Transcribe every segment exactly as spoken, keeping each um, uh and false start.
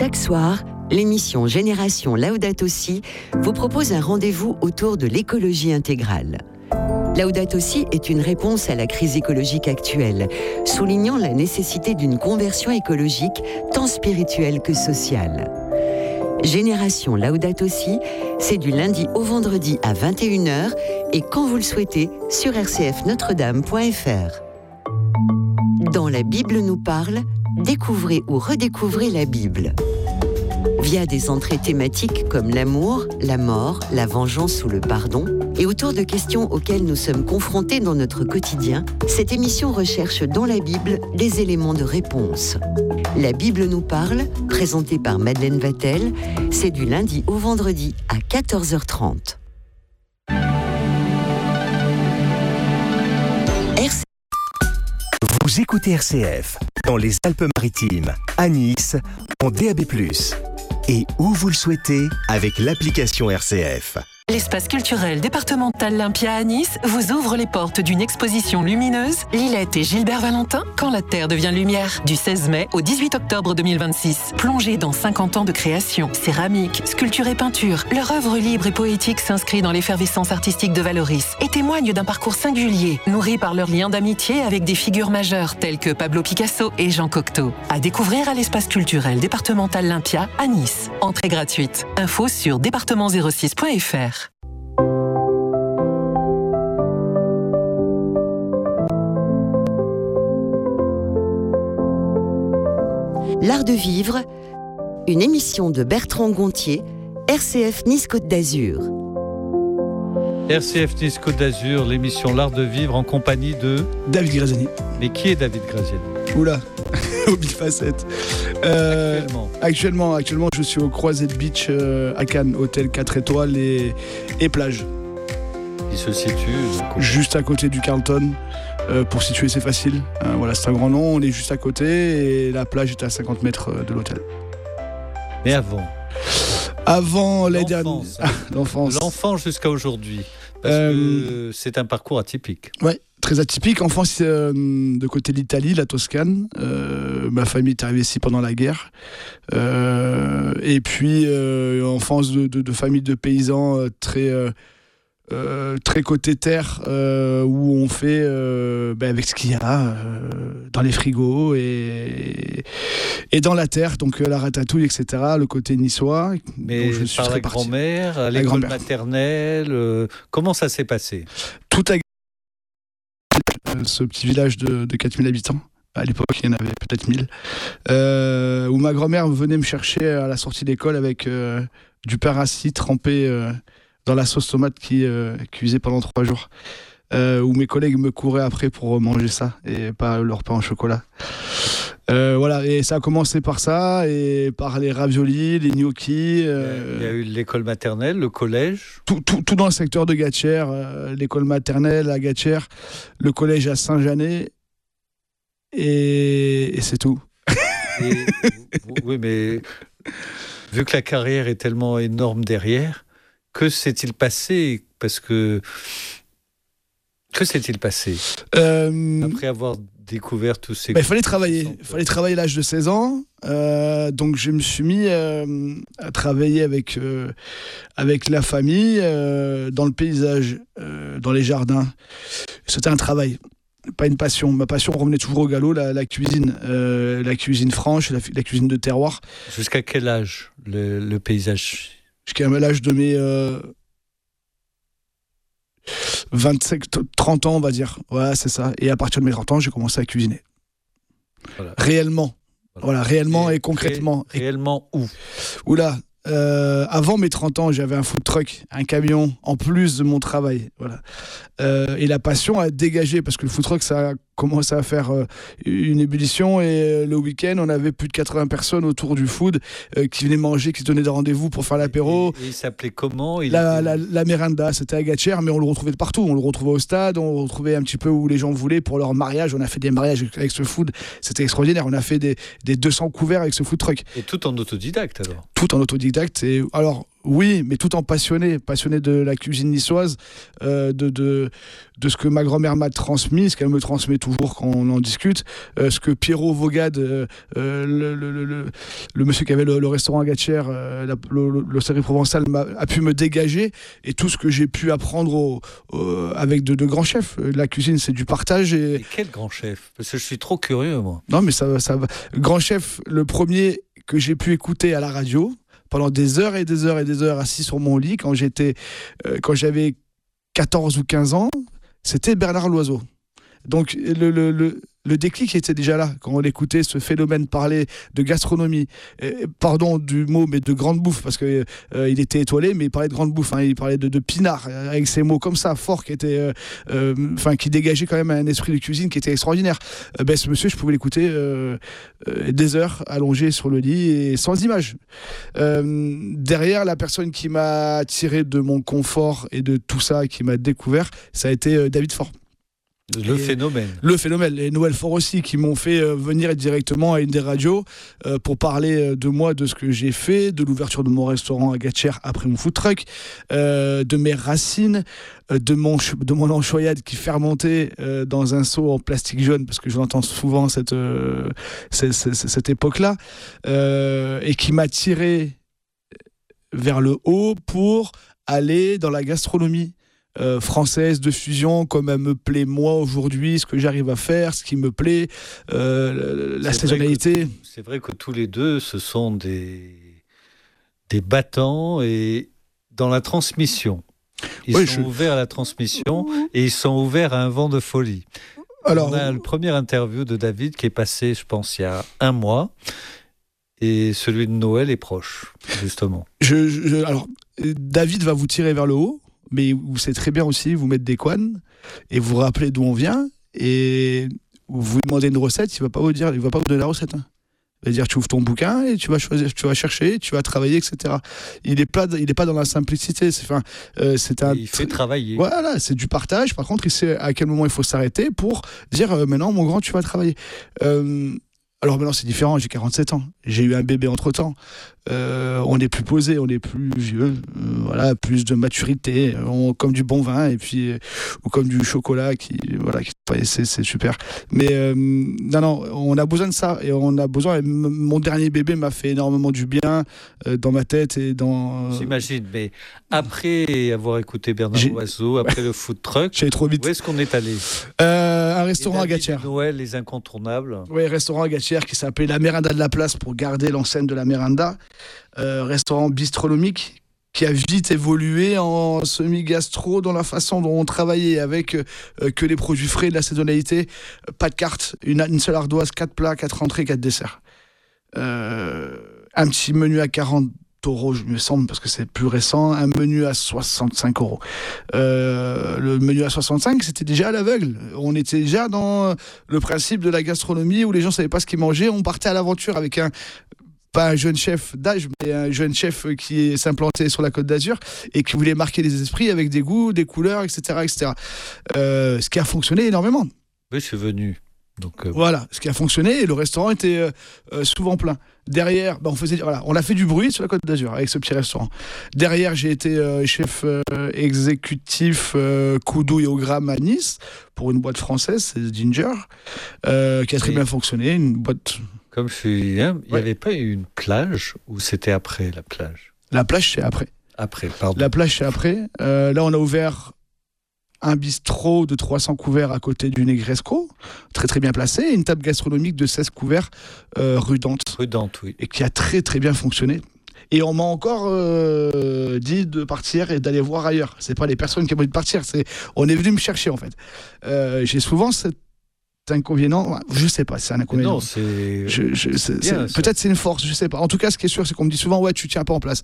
Chaque soir, l'émission Génération Laudato Si vous propose un rendez-vous autour de l'écologie intégrale. Laudato Si est une réponse à la crise écologique actuelle, soulignant la nécessité d'une conversion écologique tant spirituelle que sociale. Génération Laudato Si, c'est du lundi au vendredi à vingt et une heures et quand vous le souhaitez sur r c f notre dame point f r. Dans La Bible nous parle, découvrez ou redécouvrez la Bible. Via des entrées thématiques comme l'amour, la mort, la vengeance ou le pardon, et autour de questions auxquelles nous sommes confrontés dans notre quotidien, cette émission recherche dans la Bible des éléments de réponse. La Bible nous parle, présentée par Madeleine Vatel, c'est du lundi au vendredi à quatorze heures trente. R C... Vous écoutez R C F dans les Alpes-Maritimes, à Nice, en D A B plus. Et où vous le souhaitez avec l'application R C F. L'espace culturel départemental Lympia à Nice vous ouvre les portes d'une exposition lumineuse Lilette et Gilbert Valentin, Quand la Terre devient lumière, du seize mai au dix-huit octobre deux mille vingt-six. Plongez dans cinquante ans de création, céramique, sculpture et peinture, leur œuvre libre et poétique s'inscrit dans l'effervescence artistique de Valoris et témoigne d'un parcours singulier, nourri par leur lien d'amitié avec des figures majeures telles que Pablo Picasso et Jean Cocteau. À découvrir à l'espace culturel départemental Lympia à Nice. Entrée gratuite. Info sur département zéro six point f r. L'Art de vivre, une émission de Bertrand Gontier, R C F Nice-Côte d'Azur. R C F Nice-Côte d'Azur, l'émission L'Art de vivre en compagnie de... David Graziani. Mais qui est David Graziani ? Oula, aux mille facettes. Euh, actuellement. actuellement Actuellement, je suis au Croisette Beach euh, à Cannes, hôtel quatre étoiles et, et plage. Il se situe donc, juste à côté du Carlton. Euh, pour situer, c'est facile. Euh, voilà, c'est un grand nom, on est juste à côté et la plage est à cinquante mètres de l'hôtel. Mais avant Avant l'année dernière. L'enfance. L'enfance jusqu'à aujourd'hui. Parce euh, que c'est un parcours atypique. Oui, très atypique. Enfance euh, de côté de l'Italie, la Toscane. Euh, ma famille est arrivée ici pendant la guerre. Euh, et puis, euh, enfance de, de, de famille de paysans euh, très... Euh, Euh, très côté terre euh, où on fait euh, ben avec ce qu'il y a euh, dans les frigos et, et dans la terre, donc euh, la ratatouille, et cetera. Le côté niçois. Mais je suis par la grand-mère, à l'école grand-mère. maternelle, euh, comment ça s'est passé ? Tout à ce petit village de, de quatre mille habitants. À l'époque, il y en avait peut-être mille. Euh, où ma grand-mère venait me chercher à la sortie d'école avec euh, du pain rassis trempé euh, dans la sauce tomate qui euh, cuisait pendant trois jours. Euh, où mes collègues me couraient après pour manger ça et pas leur pain au chocolat. Euh, voilà, et ça a commencé par ça, et par les raviolis, les gnocchis. Euh, Il y a eu l'école maternelle, le collège. Tout, tout, tout dans le secteur de Gatchère, euh, l'école maternelle à Gatchère, le collège à Saint-Janet, et, et c'est tout. Et, oui, mais vu que la carrière est tellement énorme derrière, que s'est-il passé ? Parce que... Que s'est-il passé euh, après avoir découvert tous ces... Bah, il fallait travailler. Il fallait travailler à l'âge de seize ans. Euh, donc je me suis mis euh, à travailler avec, euh, avec la famille, euh, dans le paysage, euh, dans les jardins. C'était un travail, pas une passion. Ma passion revenait toujours au galop, la, la cuisine. Euh, la cuisine franche, la, la cuisine de terroir. Jusqu'à quel âge, le, le paysage ? Jusqu'à l'âge de mes... Euh, vingt-cinq, trente ans, on va dire. Ouais, c'est ça. Et à partir de mes trente ans, j'ai commencé à cuisiner. Voilà. Réellement. Voilà, voilà réellement et, et concrètement. Ré- réellement où ? Oula. Euh, avant mes trente ans, j'avais un food truck, un camion, en plus de mon travail. Voilà. Euh, et la passion a dégagé, parce que le food truck, ça a commencé à faire euh, une ébullition. Et euh, le week-end, on avait plus de quatre-vingts personnes autour du food euh, qui venaient manger, qui se donnaient des rendez-vous pour faire l'apéro. Et, et il s'appelait comment il la, était... la, la Merenda, c'était à Gatchère, mais on le retrouvait de partout. On le retrouvait au stade, on le retrouvait un petit peu où les gens voulaient pour leur mariage. On a fait des mariages avec ce food, c'était extraordinaire. On a fait des, des deux cents couverts avec ce food truck. Et tout en autodidacte alors ? Tout en autodidacte. Et alors, oui, mais tout en passionné, passionné de la cuisine niçoise, euh, de, de, de ce que ma grand-mère m'a transmis, ce qu'elle me transmet toujours quand on en discute, euh, ce que Pierrot Vaugade, euh, le, le, le, le monsieur qui avait le, le restaurant à Gatchère, euh, la, le, l'Osterie Provençale, m'a, a pu me dégager, et tout ce que j'ai pu apprendre au, au, avec de, de grands chefs. La cuisine, c'est du partage. Et... Et quel grand chef? Parce que je suis trop curieux, moi. Non, mais ça, ça va. Grand chef, le premier que j'ai pu écouter à la radio, pendant des heures et des heures et des heures assis sur mon lit, quand, j'étais, euh, quand j'avais quatorze ou quinze ans, c'était Bernard Loiseau. Donc le, le, le, le déclic était déjà là, quand on écoutait ce phénomène parler de gastronomie, euh, pardon du mot, mais de grande bouffe, parce qu'il euh, était étoilé, mais il parlait de grande bouffe, hein, il parlait de, de pinard, avec ces mots comme ça, forts, qui, étaient, euh, euh, qui dégageaient quand même un esprit de cuisine qui était extraordinaire. Euh, ben, ce monsieur, je pouvais l'écouter euh, euh, des heures, allongé sur le lit, et sans image. Euh, derrière, la personne qui m'a tiré de mon confort et de tout ça, qui m'a découvert, ça a été euh, David Faure. Le et phénomène. Le phénomène. Et Noël Faure aussi, qui m'ont fait euh, venir directement à une des radios euh, pour parler de moi, de ce que j'ai fait, de l'ouverture de mon restaurant à Gatchère après mon food truck, euh, de mes racines, euh, de, mon, de mon anchoyade qui fermentait euh, dans un seau en plastique jaune, parce que je l'entends souvent cette, euh, cette, cette, cette époque-là, euh, et qui m'a tiré vers le haut pour aller dans la gastronomie. Euh, française de fusion, comme elle me plaît moi aujourd'hui, ce que j'arrive à faire, ce qui me plaît, euh, la c'est saisonnalité. Vrai que, c'est vrai que tous les deux, ce sont des, des battants et dans la transmission. Ils oui, sont je... ouverts à la transmission et ils sont ouverts à un vent de folie. Alors, on a le premier interview de David qui est passé, je pense, il y a un mois. Et celui de Noël est proche, justement. Je, je, alors, David va vous tirer vers le haut. Mais vous savez très bien aussi vous mettre des couanes et vous rappeler d'où on vient, et vous lui demandez une recette, il ne va pas vous dire, il va pas vous donner la recette. Hein. Il va dire tu ouvres ton bouquin et tu vas choisir, tu vas chercher, tu vas travailler, et cetera. Il n'est pas, il est pas dans la simplicité. C'est, enfin, euh, c'est un. Il fait travailler. Voilà, c'est du partage. Par contre, il sait à quel moment il faut s'arrêter pour dire euh, maintenant mon grand, tu vas travailler. Euh, alors maintenant c'est différent. J'ai quarante-sept ans. J'ai eu un bébé entre temps. Euh, on est plus posé, on est plus vieux, euh, voilà, plus de maturité, on, comme du bon vin et puis euh, ou comme du chocolat qui, voilà, qui, c'est, c'est super. Mais euh, non, non, on a besoin de ça et on a besoin. Et m- mon dernier bébé m'a fait énormément du bien euh, dans ma tête et dans. Euh... J'imagine, mais après avoir écouté Bernard Loiseau, après le food truck, j'allais trop vite. Où est-ce qu'on est allé? euh, Un restaurant à Gatchère. Noël, les incontournables. Oui, restaurant à Gatchère qui s'appelait la Méranda de la Place pour garder l'enseigne de la Méranda. Euh, restaurant bistronomique qui a vite évolué en semi-gastro dans la façon dont on travaillait avec euh, que les produits frais, de la saisonnalité, euh, pas de carte, une, une seule ardoise, quatre plats, quatre entrées, quatre desserts. Euh, un petit menu à quarante euros, je me semble, parce que c'est plus récent, un menu à soixante-cinq euros. Euh, le menu à soixante-cinq, c'était déjà à l'aveugle. On était déjà dans le principe de la gastronomie où les gens ne savaient pas ce qu'ils mangeaient. On partait à l'aventure avec un pas un jeune chef d'âge, mais un jeune chef qui s'implantait sur la Côte d'Azur et qui voulait marquer les esprits avec des goûts, des couleurs, et cetera, et cetera. Euh, ce qui a fonctionné énormément. Oui, je suis venu. Donc, euh... Voilà, ce qui a fonctionné et le restaurant était euh, souvent plein. Derrière, bah, on faisait, voilà, on a fait du bruit sur la Côte d'Azur avec ce petit restaurant. Derrière, j'ai été euh, chef euh, exécutif euh, coudouille au gramme à Nice pour une boîte française, c'est Ginger, euh, qui a très et... bien fonctionné, une boîte. Comme je suis, hein, il n'y ouais. avait pas eu une plage ou c'était après la plage? La plage, c'est après. Après, pardon. La plage, c'est après. Euh, là, on a ouvert un bistrot de trois cents couverts à côté du Negresco, très très bien placé, et une table gastronomique de seize couverts euh, rue Dante. Rue Dante, oui. Et qui a très très bien fonctionné. Et on m'a encore euh, dit de partir et d'aller voir ailleurs. C'est pas les personnes qui m'ont dit de partir, c'est on est venu me chercher en fait. Euh, j'ai souvent cette inconvénient, je sais pas, c'est un inconvénient. Non, c'est. Je, je, c'est, bien, c'est... Peut-être c'est une force, je sais pas. En tout cas, ce qui est sûr, c'est qu'on me dit souvent, ouais, tu tiens pas en place.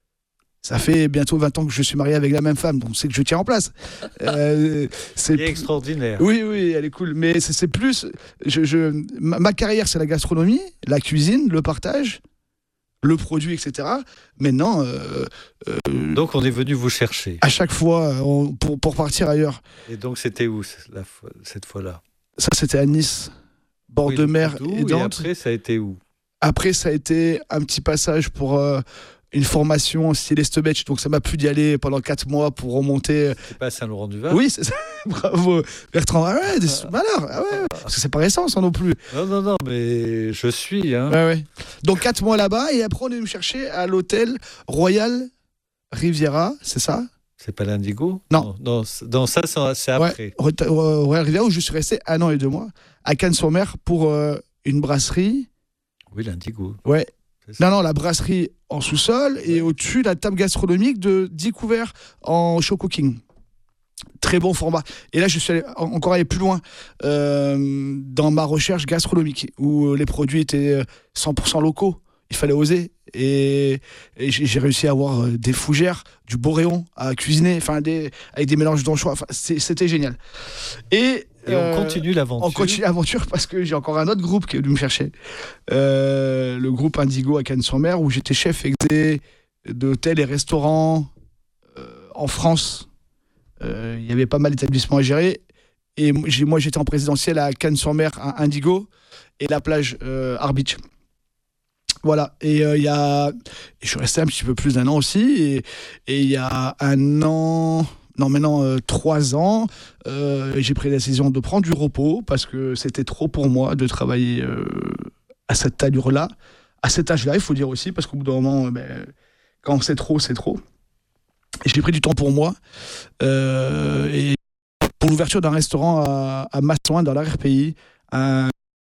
Ça fait bientôt vingt ans que je suis marié avec la même femme, donc c'est que je tiens en place. Euh, c'est p... extraordinaire. Oui, oui, elle est cool. Mais c'est, c'est plus. Je, je... Ma, ma carrière, c'est la gastronomie, la cuisine, le partage, le produit, et cetera. Maintenant. Euh, euh, donc on est venu vous chercher. À chaque fois, on, pour, pour partir ailleurs. Et donc c'était où la, cette fois-là? Ça, c'était à Nice, bord oui, de mer et Dante. Et après, ça a été où? Après, ça a été un petit passage pour euh, une formation style Estebetch. Donc, ça m'a plu d'y aller pendant quatre mois pour remonter. C'est pas à Saint-Laurent-du-Var? Oui, c'est ça. Bravo, Bertrand. Ah ouais, des malheurs. Ah ouais, parce que c'est pas récent, ça non plus. Non, non, non, mais je suis. Hein. Ouais, ouais. Donc quatre mois là-bas, et après on est venu me chercher à l'hôtel Royal Riviera, c'est ça? C'est pas l'Indigo? Non. Non, non, ça, c'est après. Ouais, Royal Riviera, où je suis resté un an et deux mois, à Cannes-sur-Mer, pour euh, une brasserie. Oui, l'Indigo. Ouais. Non, non, la brasserie en sous-sol, et au-dessus, la table gastronomique de dix couverts en show cooking. Très bon format. Et là, je suis allé, encore allé plus loin euh, dans ma recherche gastronomique, où les produits étaient cent pour cent locaux. Il fallait oser. Et, et j'ai réussi à avoir des fougères, du boréon à cuisiner, enfin des, avec des mélanges d'anchois. Enfin, c'était génial. Et, et on euh, continue l'aventure. On continue l'aventure parce que j'ai encore un autre groupe qui est venu me chercher. Euh, le groupe Indigo à Cannes-sur-Mer, où j'étais chef exé d'hôtels et restaurants euh, en France. Euh, il y avait pas mal d'établissements à gérer. Et moi, j'étais en présidentiel à Cannes-sur-Mer, à Indigo, et la plage euh, Art Beach. Voilà, et il euh, y a, je suis resté un petit peu plus d'un an aussi, et il y a un an, non maintenant euh, trois ans, euh, j'ai pris la décision de prendre du repos parce que c'était trop pour moi de travailler euh, à cette allure-là, à cet âge-là, il faut dire aussi, parce qu'au bout d'un moment, ben, quand c'est trop, c'est trop. Et j'ai pris du temps pour moi, euh, et pour l'ouverture d'un restaurant à, à Massouin, dans l'arrière-pays, un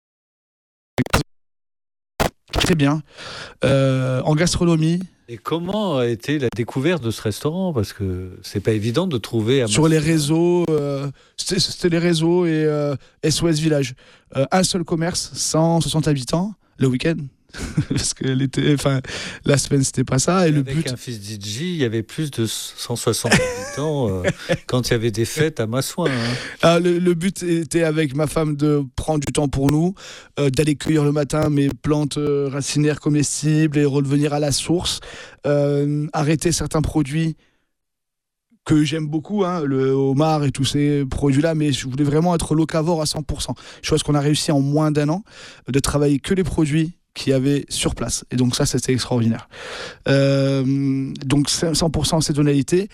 très bien, euh, en gastronomie. Et comment a été la découverte de ce restaurant? Parce que c'est pas évident de trouver... À Sur les réseaux, euh, c'était les réseaux et euh, S O S Village. Euh, un seul commerce, cent soixante habitants, le week-end. Parce que l'été, enfin, la semaine, c'était pas ça. Et, et le avec but... un fils D J, il y avait plus de cent soixante habitants euh, quand il y avait des fêtes à Massouin. Hein. Ah, le, le but était avec ma femme de prendre du temps pour nous, euh, d'aller cueillir le matin mes plantes euh, racinaires comestibles et revenir à la source, euh, arrêter certains produits que j'aime beaucoup, hein, le homard et tous ces produits-là, mais je voulais vraiment être locavore à cent pour cent. Chose qu'on a réussi en moins d'un an, de travailler que les produits qu'il y avait sur place. Et donc ça, c'était extraordinaire. Euh, donc cent pour cent saisonnalité.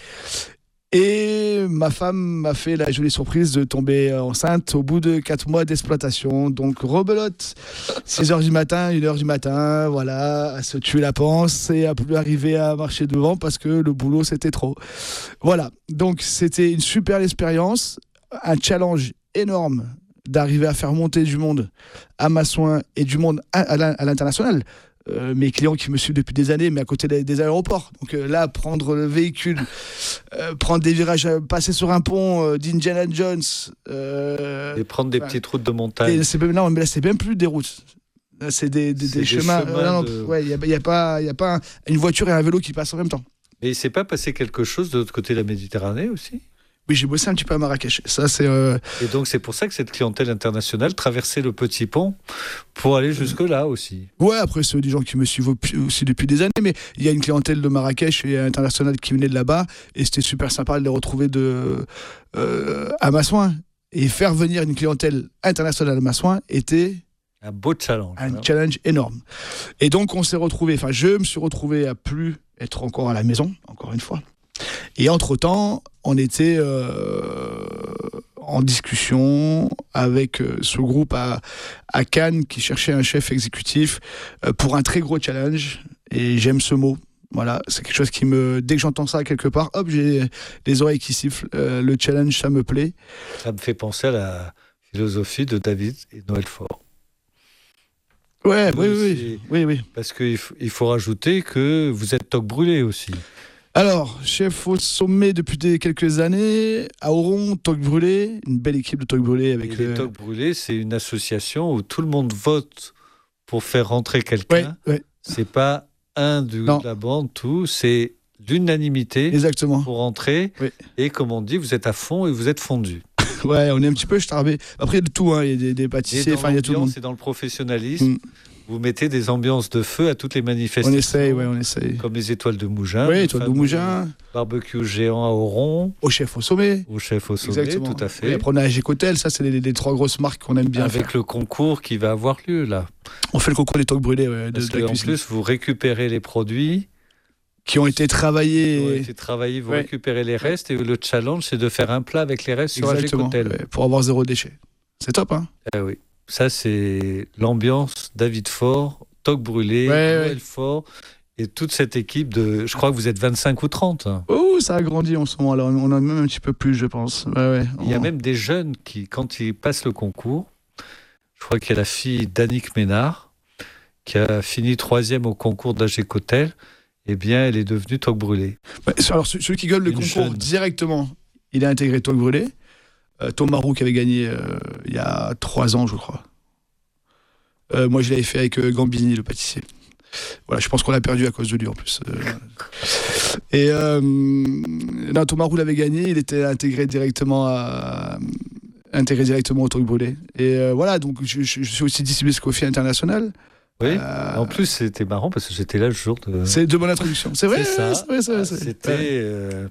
Et ma femme m'a fait la jolie surprise de tomber enceinte au bout de quatre mois d'exploitation. Donc rebelote, six heures du matin, une heure du matin, voilà, à se tuer la panse et à plus arriver à marcher devant parce que le boulot c'était trop. Voilà, donc c'était une super expérience, un challenge énorme d'arriver à faire monter du monde à Massouin et du monde à l'international. Euh, mes clients qui me suivent depuis des années, mais à côté des, des aéroports. Donc euh, là, prendre le véhicule, euh, prendre des virages, euh, passer sur un pont euh, d'Indiana Jones. Euh, et prendre des ouais. petites routes de montagne. Et non, mais là, c'est même plus des routes. Là, c'est des, des, des, des chemins. Il euh, de... ouais, n'y a, y a pas, y a pas un, une voiture et un vélo qui passent en même temps. Et il ne s'est pas passé quelque chose de l'autre côté de la Méditerranée aussi ? Oui, j'ai bossé un petit peu à Marrakech. Ça, c'est, euh... Et donc, c'est pour ça que cette clientèle internationale traversait le petit pont pour aller jusque-là aussi. Ouais, après, c'est des gens qui me suivent aussi depuis des années, mais il y a une clientèle de Marrakech et internationale qui venait de là-bas, et c'était super sympa de les retrouver de, euh, à Massouin. Et faire venir une clientèle internationale à Massouin était... un beau challenge. Un alors. challenge énorme. Et donc, on s'est retrouvés, enfin, je me suis retrouvé à plus être encore à la maison, encore une fois. Et entre-temps, on était euh, en discussion avec euh, ce groupe à, à Cannes qui cherchait un chef exécutif euh, pour un très gros challenge. Et j'aime ce mot. Voilà, c'est quelque chose qui me... Dès que j'entends ça quelque part, hop, j'ai les oreilles qui sifflent. Euh, le challenge, ça me plaît. Ça me fait penser à la philosophie de David et Noël Faure. Ouais, oui, oui, oui, oui. Parce qu'il faut, il faut rajouter que vous êtes toque brûlé aussi. Alors, chef au sommet depuis des, quelques années, à Oron, Toque Brûlé, une belle équipe de Toque Brûlé. Avec le... Les Toque Brûlé, c'est une association où tout le monde vote pour faire rentrer quelqu'un. Ouais, ouais. C'est pas un de non. la bande, tout, c'est l'unanimité Exactement. Pour rentrer. Oui. Et comme on dit, vous êtes à fond et vous êtes fondu. Ouais, on est un petit peu starbé. Après, il y a de tout, hein. Il y a des, des pâtissiers, enfin, il y a tout le monde. Et dans le professionnalisme. Mm. Vous mettez des ambiances de feu à toutes les manifestations. On essaye, oui, on essaye. Comme les étoiles de Mougins. Oui, étoiles de Mougins. Barbecue géant à Oron. Au chef au sommet. Au chef au sommet, exactement. Tout à fait. Et après, on a G Cotel, ça, c'est les, les trois grosses marques qu'on aime bien. Avec faire. le concours qui va avoir lieu, là. On fait le concours des toques brûlés. Ouais, Parce de, de en plus, vous récupérez les produits qui ont été travaillés. Qui ont été travaillés, vous ouais. récupérez les restes et le challenge, c'est de faire un plat avec les restes sur Exactement, Hagecotel. ouais, pour avoir zéro déchet. C'est top, hein. Ah oui, ça c'est l'ambiance David Faure, Toc Brûlé, ouais, Noël ouais. Faure et toute cette équipe de. Je crois que vous êtes vingt-cinq ou trente. Oh, ça a grandi en ce moment. Alors, on a même un petit peu plus, je pense. Ouais, ouais. Il y a même des jeunes qui, quand ils passent le concours, je crois qu'il y a la fille d'Annick Ménard qui a fini troisième au concours d'Hagecotel. Eh bien, elle est devenue Toc Brûlé. Ouais, alors, celui qui gueule le Une concours jeune. directement, il a intégré Toc Brûlé. Euh, Thomas Roux qui avait gagné euh, il y a trois ans, je crois. Euh, moi, je l'avais fait avec euh, Gambini, le pâtissier. Voilà, je pense qu'on l'a perdu à cause de lui en plus. Euh, et euh, non, Thomas Roux l'avait gagné, il était intégré directement à intégré directement au Toc Brûlé. Et euh, voilà, donc je, je, je suis aussi distribué Scoffy International. Oui. Euh, En plus, c'était marrant parce que j'étais là le jour de. C'est de bonne introduction. C'est vrai, C'est ça. c'est vrai, c'est vrai, Ah, c'est vrai. C'était Ouais. euh,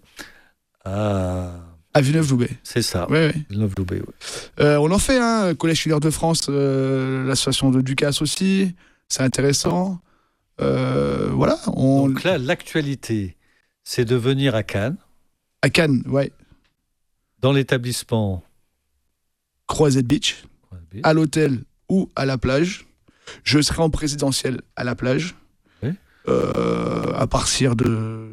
à. À Villeneuve-Loubet. C'est ça. Ouais, ouais. Villeneuve-Loubet, ouais. Euh, on en fait, hein, Collège Schiller de France, euh, l'association de Ducasse aussi. C'est intéressant. Euh, voilà. On... Donc là, l'actualité, c'est de venir à Cannes, À Cannes, ouais. dans l'établissement. Croisette Beach, à l'hôtel ou à la plage. Je serai en présidentiel à la plage. Oui. Euh, à partir de.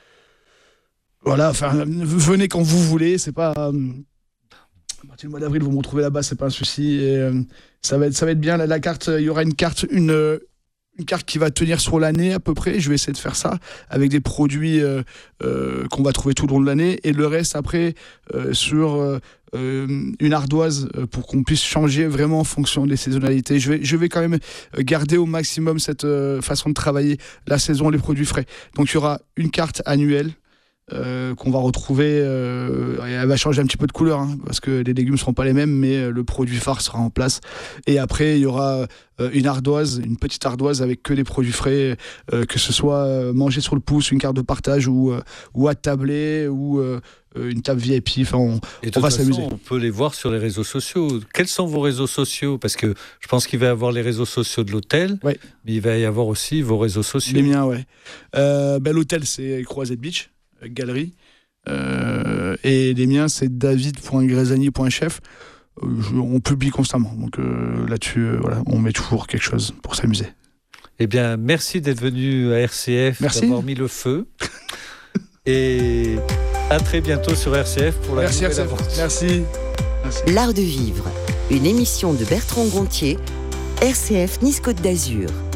Voilà, enfin, venez quand vous voulez. C'est pas. Euh, à partir du mois d'avril, vous me retrouvez là-bas, c'est pas un souci. Et, euh, ça va être, ça va être bien. La, la carte, il y aura une carte, une. Euh, Une carte qui va tenir sur l'année à peu près. Je vais essayer de faire ça avec des produits euh, euh, qu'on va trouver tout le long de l'année et le reste après euh, sur euh, une ardoise euh, pour qu'on puisse changer vraiment en fonction des saisonnalités. Je vais, je vais quand même garder au maximum cette euh, façon de travailler la saison, les produits frais. Donc il y aura une carte annuelle Euh, qu'on va retrouver, euh, elle va changer un petit peu de couleur hein, parce que les légumes ne seront pas les mêmes, mais euh, le produit phare sera en place. Et après, il y aura euh, une ardoise, une petite ardoise avec que des produits frais, euh, que ce soit euh, mangé sur le pouce, une carte de partage ou, euh, ou à tabler ou euh, une table V I P. Enfin, on, Et de on va toute façon, s'amuser. on peut les voir sur les réseaux sociaux. Quels sont vos réseaux sociaux? Parce que je pense qu'il va y avoir les réseaux sociaux de l'hôtel, ouais. mais il va y avoir aussi vos réseaux sociaux. Les miens, ouais. Euh, ben, l'hôtel, c'est Croisette Beach. Galerie euh, et les miens c'est david point grezani point chef. euh, on publie constamment donc euh, là-dessus euh, voilà, on met toujours quelque chose pour s'amuser. Eh bien merci d'être venu à R C F. Merci d'avoir mis le feu et à très bientôt sur R C F pour la merci, nouvelle R C F. aventure. Merci. Merci. L'art de vivre, une émission de Bertrand Gontier, R C F Nice Côte d'Azur.